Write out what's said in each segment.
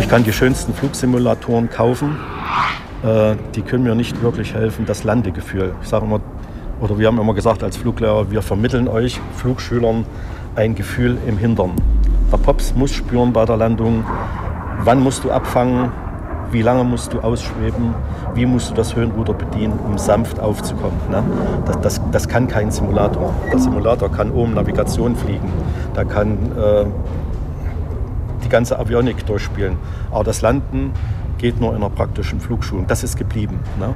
kann die schönsten Flugsimulatoren kaufen. Die können mir nicht wirklich helfen, das Landegefühl. Ich sage immer, oder wir haben immer gesagt als Fluglehrer, wir vermitteln euch Flugschülern ein Gefühl im Hintern. Der Pops muss spüren bei der Landung, wann musst du abfangen, wie lange musst du ausschweben, wie musst du das Höhenruder bedienen, um sanft aufzukommen. Ne? Das kann kein Simulator. Der Simulator kann oben Navigation fliegen, da kann die ganze Avionik durchspielen. Aber das Landen geht nur in einer praktischen Flugschulung. Das ist geblieben. Ne?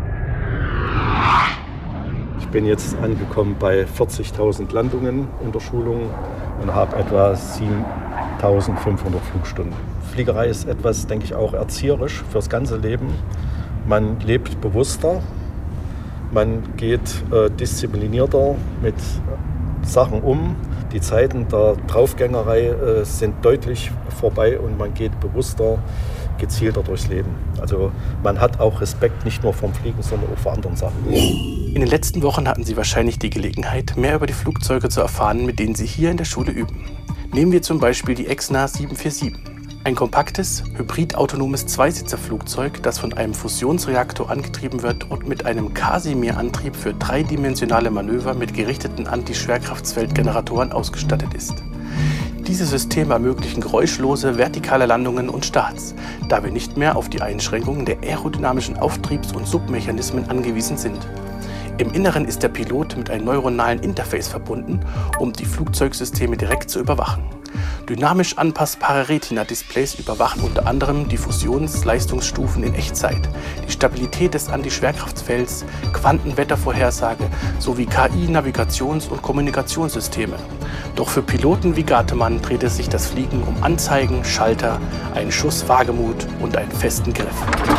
Ich bin jetzt angekommen bei 40.000 Landungen in der Schulung und habe etwa 7.500 Flugstunden. Fliegerei ist etwas, denke ich, auch erzieherisch fürs ganze Leben. Man lebt bewusster, man geht disziplinierter mit Sachen um. Die Zeiten der Draufgängerei sind deutlich vorbei und man geht bewusster, gezielter durchs Leben. Also man hat auch Respekt nicht nur vom Fliegen, sondern auch vor anderen Sachen. In den letzten Wochen hatten Sie wahrscheinlich die Gelegenheit, mehr über die Flugzeuge zu erfahren, mit denen Sie hier in der Schule üben. Nehmen wir zum Beispiel die Exnar 747. Ein kompaktes, hybrid-autonomes Zweisitzer-Flugzeug, das von einem Fusionsreaktor angetrieben wird und mit einem Casimir-Antrieb für dreidimensionale Manöver mit gerichteten Antischwerkraftsfeldgeneratoren ausgestattet ist. Diese Systeme ermöglichen geräuschlose vertikale Landungen und Starts, da wir nicht mehr auf die Einschränkungen der aerodynamischen Auftriebs- und Submechanismen angewiesen sind. Im Inneren ist der Pilot mit einem neuronalen Interface verbunden, um die Flugzeugsysteme direkt zu überwachen. Dynamisch anpassbare Retina-Displays überwachen unter anderem die Fusionsleistungsstufen in Echtzeit, die Stabilität des Antischwerkraftsfelds, Quantenwettervorhersage sowie KI-Navigations- und Kommunikationssysteme. Doch für Piloten wie Gartemann dreht es sich das Fliegen um Anzeigen, Schalter, einen Schuss Wagemut und einen festen Griff.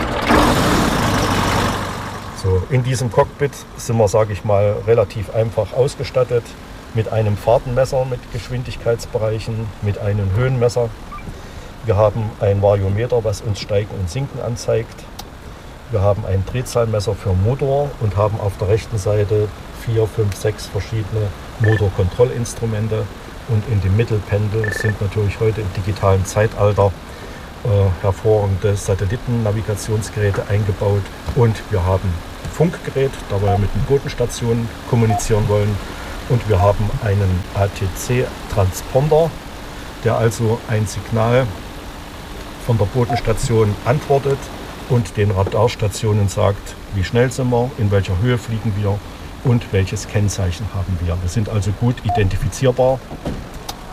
So, in diesem Cockpit sind wir, sage ich mal, relativ einfach ausgestattet. Mit einem Fahrtenmesser mit Geschwindigkeitsbereichen, mit einem Höhenmesser. Wir haben ein Variometer, was uns Steigen und Sinken anzeigt. Wir haben ein Drehzahlmesser für Motor und haben auf der rechten Seite 4, 5, 6 verschiedene Motorkontrollinstrumente. Und in dem Mittelpendel sind natürlich heute im digitalen Zeitalter hervorragende Satellitennavigationsgeräte eingebaut. Und wir haben Funkgerät, da wir mit den Bodenstationen kommunizieren wollen. Und wir haben einen ATC-Transponder, der also ein Signal von der Bodenstation antwortet und den Radarstationen sagt, wie schnell sind wir, in welcher Höhe fliegen wir und welches Kennzeichen haben wir. Wir sind also gut identifizierbar